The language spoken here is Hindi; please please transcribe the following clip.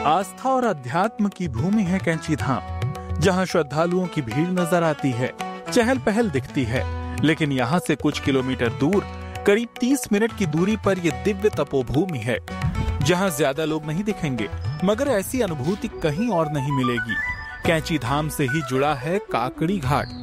आस्था और अध्यात्म की भूमि है कैंची धाम, जहां श्रद्धालुओं की भीड़ नजर आती है, चहल पहल दिखती है। लेकिन यहाँ से कुछ किलोमीटर दूर, करीब 30 मिनट की दूरी पर यह दिव्य तपोभूमि है, जहां ज्यादा लोग नहीं दिखेंगे, मगर ऐसी अनुभूति कहीं और नहीं मिलेगी। कैंची धाम से ही जुड़ा है काकड़ी घाट।